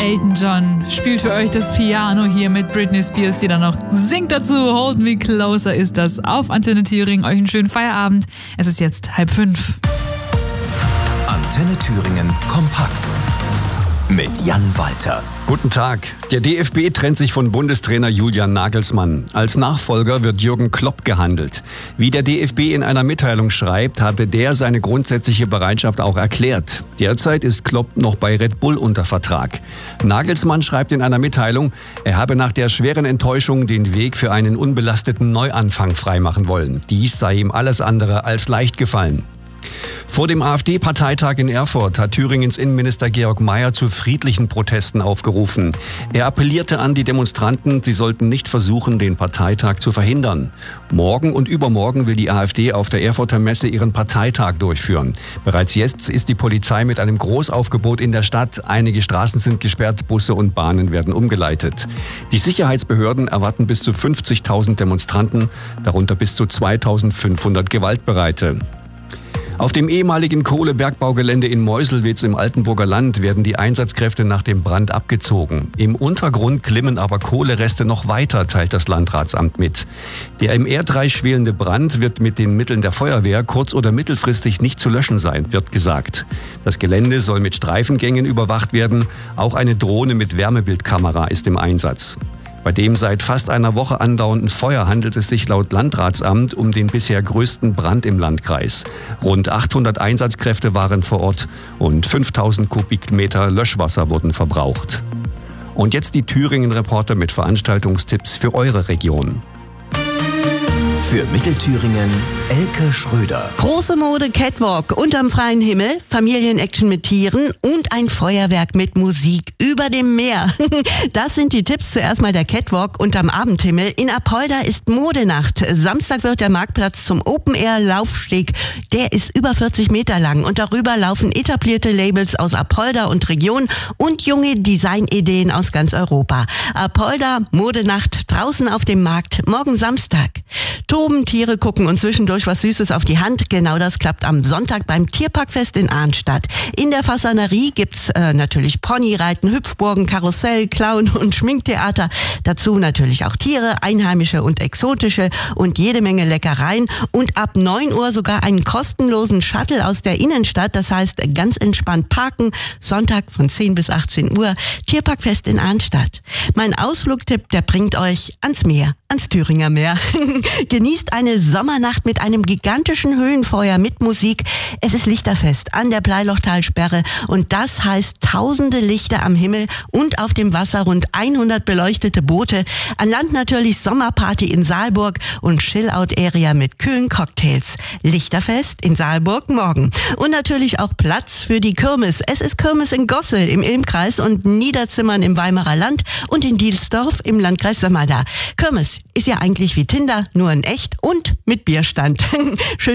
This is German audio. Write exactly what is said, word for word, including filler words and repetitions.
Elton John spielt für euch das Piano hier mit Britney Spears, die dann noch singt dazu. Hold Me Closer ist das auf Antenne Thüringen. Euch einen schönen Feierabend. Es ist jetzt halb fünf. Antenne Thüringen kompakt mit Jan Walter. Guten Tag. Der D F B trennt sich von Bundestrainer Julian Nagelsmann. Als Nachfolger wird Jürgen Klopp gehandelt. Wie der D F B in einer Mitteilung schreibt, habe der seine grundsätzliche Bereitschaft auch erklärt. Derzeit ist Klopp noch bei Red Bull unter Vertrag. Nagelsmann schreibt in einer Mitteilung, er habe nach der schweren Enttäuschung den Weg für einen unbelasteten Neuanfang freimachen wollen. Dies sei ihm alles andere als leicht gefallen. Vor dem AfD-Parteitag in Erfurt hat Thüringens Innenminister Georg Mayer zu friedlichen Protesten aufgerufen. Er appellierte an die Demonstranten, sie sollten nicht versuchen, den Parteitag zu verhindern. Morgen und übermorgen will die AfD auf der Erfurter Messe ihren Parteitag durchführen. Bereits jetzt ist die Polizei mit einem Großaufgebot in der Stadt. Einige Straßen sind gesperrt, Busse und Bahnen werden umgeleitet. Die Sicherheitsbehörden erwarten bis zu fünfzigtausend Demonstranten, darunter bis zu zweitausendfünfhundert Gewaltbereite. Auf dem ehemaligen Kohlebergbaugelände in Meuselwitz im Altenburger Land werden die Einsatzkräfte nach dem Brand abgezogen. Im Untergrund glimmen aber Kohlereste noch weiter, teilt das Landratsamt mit. Der im Erdreich schwelende Brand wird mit den Mitteln der Feuerwehr kurz- oder mittelfristig nicht zu löschen sein, wird gesagt. Das Gelände soll mit Streifengängen überwacht werden. Auch eine Drohne mit Wärmebildkamera ist im Einsatz. Bei dem seit fast einer Woche andauernden Feuer handelt es sich laut Landratsamt um den bisher größten Brand im Landkreis. Rund achthundert Einsatzkräfte waren vor Ort und fünftausend Kubikmeter Löschwasser wurden verbraucht. Und jetzt die Thüringen-Reporter mit Veranstaltungstipps für eure Region. Für Mittelthüringen Elke Schröder. Große Mode, Catwalk unterm freien Himmel, Familienaction mit Tieren und ein Feuerwerk mit Musik über dem Meer. Das sind die Tipps. Zuerst mal der Catwalk unterm Abendhimmel. In Apolda ist Modenacht. Samstag wird der Marktplatz zum Open-Air-Laufsteg. Der ist über vierzig Meter lang und darüber laufen etablierte Labels aus Apolda und Region und junge Designideen aus ganz Europa. Apolda, Modenacht, draußen auf dem Markt, morgen Samstag. Toben, Tiere gucken und zwischendurch was Süßes auf die Hand. Genau das klappt am Sonntag beim Tierparkfest in Arnstadt. In der Fasanerie gibt's äh, natürlich Ponyreiten, Hüpfburgen, Karussell, Clown und Schminktheater. Dazu natürlich auch Tiere, einheimische und exotische und jede Menge Leckereien. Und ab neun Uhr sogar einen kostenlosen Shuttle aus der Innenstadt. Das heißt, ganz entspannt parken. Sonntag von zehn bis achtzehn Uhr. Tierparkfest in Arnstadt. Mein Ausflugtipp, der bringt euch ans Meer, ans Thüringer Meer. Genießt eine Sommernacht mit einem gigantischen Höhenfeuer mit Musik. Es ist Lichterfest an der Bleilochtalsperre und das heißt tausende Lichter am Himmel und auf dem Wasser rund hundert beleuchtete Boote. An Land natürlich Sommerparty in Saalburg und Chill-Out-Area mit kühlen Cocktails. Lichterfest in Saalburg morgen. Und natürlich auch Platz für die Kirmes. Es ist Kirmes in Gossel im Ilmkreis und Niederzimmern im Weimarer Land und in Dielsdorf im Landkreis Sömmerda. Kirmes ist ja eigentlich wie Tinder, nur in echt und mit Bierstand. Schön